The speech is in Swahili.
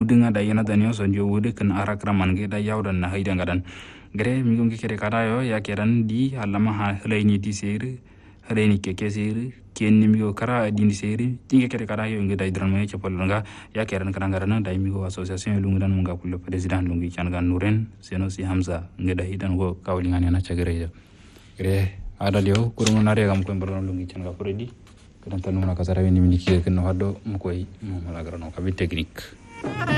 wudinga da yana da ne so njo wude kan arakra man da yawdan na hayda ngadan gre mi ngi kere kada yo ya keran di alama ha hlayni di seri hlayni keke seri ken mi go kara di seri tinga kere kada yo ngi da idran me chapal nga ya keran kana ngarana da mi go association lungudan munga kullo president lungi chan gan nuren seno si hamza ngi da hidan go kawlinga na chagre ya gre ada dio kurungu nare gam ko mbaro lungi chan ga predi kan tanu na kasara ni miniki kan hado mo koy mo malagrano kabi technique